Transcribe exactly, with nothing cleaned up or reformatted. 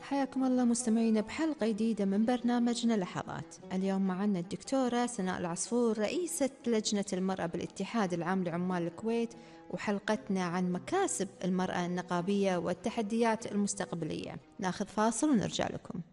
حياكم الله مستمعينا بحلقة جديدة من برنامجنا لحظات. اليوم معنا الدكتورة سناء العصفور رئيسة لجنة المرأة بالاتحاد العام لعمال الكويت، وحلقتنا عن مكاسب المرأة النقابية والتحديات المستقبلية. ناخذ فاصل ونرجع لكم.